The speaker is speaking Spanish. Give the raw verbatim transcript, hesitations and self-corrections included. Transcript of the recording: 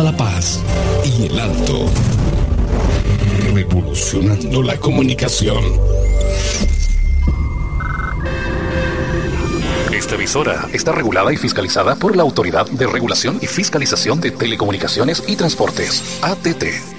La Paz y El Alto. Revolucionando la comunicación. Esta emisora está regulada y fiscalizada por la Autoridad de Regulación y Fiscalización de Telecomunicaciones y Transportes, A T T.